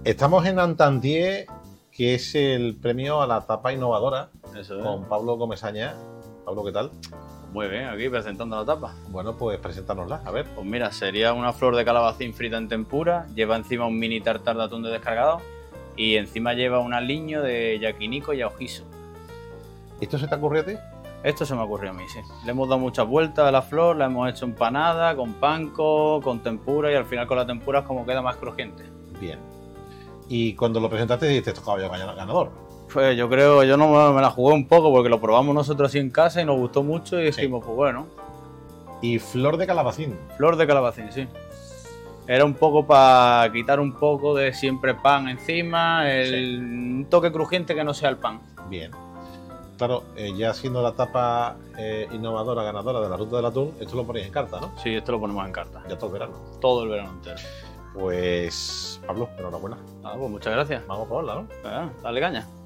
Estamos en Antantier, que es el premio a la tapa innovadora, Eso es. con Pablo Comesaña. Pablo, ¿qué tal? Muy bien, aquí presentando la tapa. Bueno, pues preséntanosla, a ver. Pues mira, sería una flor de calabacín frita en tempura, lleva encima un mini tartar de atún de descargado y encima lleva un aliño de yakinico y aojiso. ¿Esto se te ocurrió a ti? Esto se me ocurrió a mí, sí. Le hemos dado muchas vueltas a la flor, la hemos hecho empanada, con panko, con tempura y al final con la tempura es como queda más crujiente. Bien. Y cuando lo presentaste dijiste, esto caballo ganador. Pues yo creo, yo no me la jugué un poco porque lo probamos nosotros así en casa y nos gustó mucho y dijimos, pues bueno. Y flor de calabacín. Flor de calabacín, sí. Era un poco para quitar un poco de siempre pan encima, un toque crujiente que no sea el pan. Bien. Claro, ya siendo la tapa innovadora, ganadora de la ruta del atún, esto lo ponéis en carta, ¿no? Sí, esto lo ponemos en carta. Ya todo el verano. Todo el verano entero. Pues, Pablo, enhorabuena. Ah, pues muchas gracias. Vamos a probarla, ¿no? Dale caña.